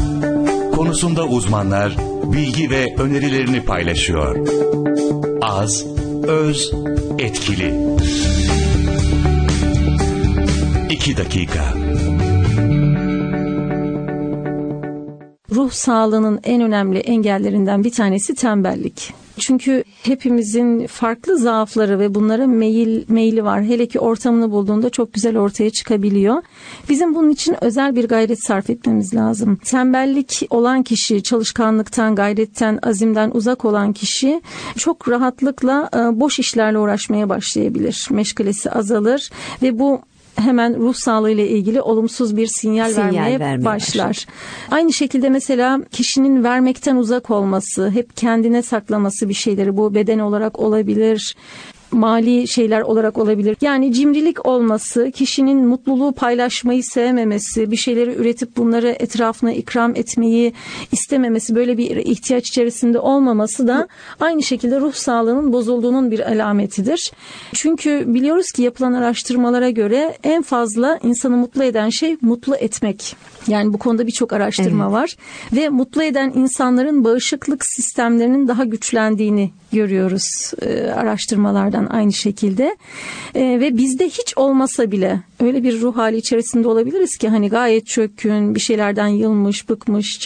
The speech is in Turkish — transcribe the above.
Konusunda uzmanlar bilgi ve önerilerini paylaşıyor. Az, öz, etkili. 2 dakika. Ruh sağlığının en önemli engellerinden bir tanesi tembellik. Çünkü hepimizin farklı zaafları ve bunlara meyili var. Hele ki ortamını bulduğunda çok güzel ortaya çıkabiliyor. Bizim bunun için özel bir gayret sarf etmemiz lazım. Tembellik olan kişi, çalışkanlıktan, gayretten, azimden uzak olan kişi çok rahatlıkla boş işlerle uğraşmaya başlayabilir. Meşgalesi azalır ve bu hemen ruh sağlığı ile ilgili olumsuz bir sinyal vermeye başlar. Aynı şekilde mesela kişinin vermekten uzak olması, hep kendine saklaması bir şeyleri, bu beden olarak olabilir, mali şeyler olarak olabilir. Yani cimrilik olması, kişinin mutluluğu paylaşmayı sevmemesi, bir şeyleri üretip bunları etrafına ikram etmeyi istememesi, böyle bir ihtiyaç içerisinde olmaması da aynı şekilde ruh sağlığının bozulduğunun bir alametidir. Çünkü biliyoruz ki yapılan araştırmalara göre en fazla insanı mutlu eden şey mutlu etmek. Yani bu konuda birçok araştırma var ve mutlu eden insanların bağışıklık sistemlerinin daha güçlendiğini görüyoruz araştırmalardan aynı şekilde. Ve bizde hiç olmasa bile öyle bir ruh hali içerisinde olabiliriz ki hani gayet çökkün, bir şeylerden yılmış, bıkmış,